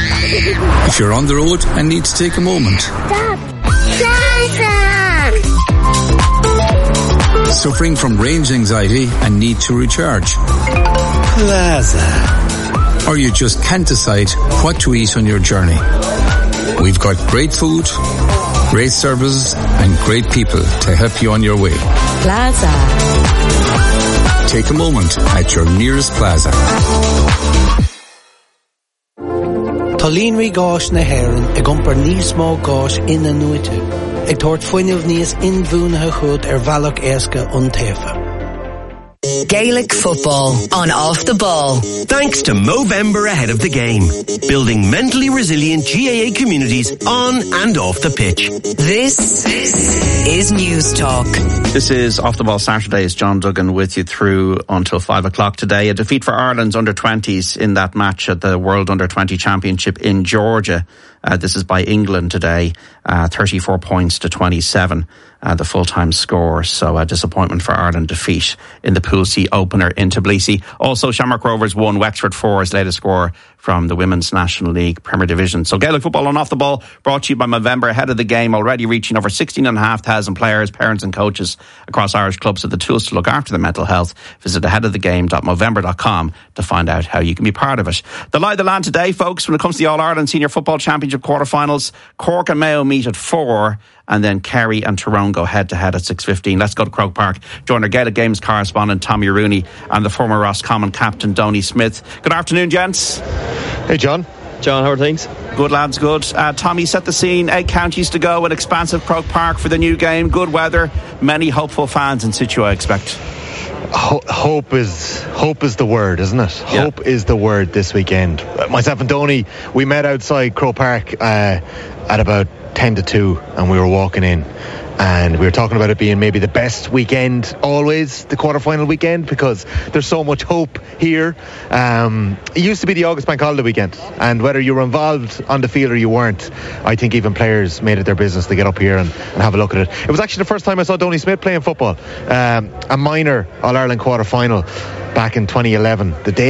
If you're on the road and need to take a moment. Stop! Suffering from range anxiety and need to recharge. Plaza. Or you just can't decide what to eat on your journey. We've got great food, great services and great people to help you on your way. Plaza. Take a moment at your nearest Plaza. Tolín rí gáis na hÉireann ag iompar níos mó gáis ina nuite, ag tabhairt foiinneamh níos inmhúnathe chud ar bhealach éasca ón taofa. Gaelic football on Off the Ball. Thanks to Movember ahead of the game. Building mentally resilient G A A communities on and off the pitch. This is News Talk. This is Off the Ball Saturdays. John Duggan with you through until five o'clock today. A defeat for Ireland's under twenties in that match at the World under twenty Championship in Georgia. Uh, this is by England today, uh, thirty-four points to twenty-seven, uh, the full-time score. So a disappointment for Ireland defeat in the Pool C opener in Tbilisi. Also, Shamrock Rovers won Wexford four's latest score from the Women's National League Premier Division. So Gaelic football on Off the Ball brought to you by Movember ahead of the game, already reaching over sixteen and a half thousand players, parents and coaches across Irish clubs with the tools to look after their mental health. Visit ahead of the game dot movember dot com to find out how you can be part of it. The lie of the land today, folks, when it comes to the All-Ireland Senior Football Championship quarterfinals, Cork and Mayo meet at four, and then Kerry and Tyrone go head-to-head at six fifteen. Let's go to Croke Park. Join our Gaelic Games correspondent Tommy Rooney and the former Roscommon captain Donny Smith. Good afternoon, gents. Hey, John. John, how are things? Good, lads, good. Uh, Tommy, set the scene. Eight counties to go in expansive Croke Park for the new game. Good weather. Many hopeful fans in situ, I expect. Ho- hope is hope is the word, isn't it? Yeah. Hope is the word this weekend. Myself and Donny, we met outside Croke Park uh, at about ten to two, and we were walking in, and we were talking about it being maybe the best weekend always, the quarterfinal weekend, because there's so much hope here. Um, it used to be the August Bank Holiday weekend, and whether you were involved on the field or you weren't, I think even players made it their business to get up here and, and have a look at it. It was actually the first time I saw Donny Smith playing football, um, a minor All-Ireland quarterfinal back in twenty eleven, the day